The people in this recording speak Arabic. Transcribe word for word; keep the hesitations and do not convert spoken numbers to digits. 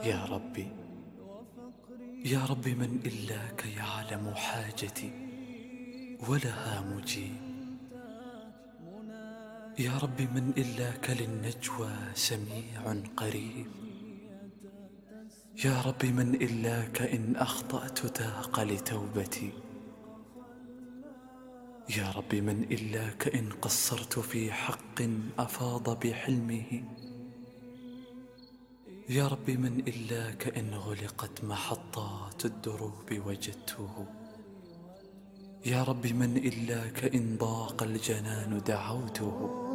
يا ربي يا ربي من إلاك يعلم حاجتي ولها مجيب. يا ربي من إلاك للنجوى سميع قريب. يا ربي من إلاك إن أخطأت ذاق لتوبتي. يا ربي من إلاك إن قصرت في حق أفاض بحلمه. يا ربي من إلاك إن غلقت محطات الدروب وجدته. يا ربي من إلاك إن ضاق الجنان دعوته.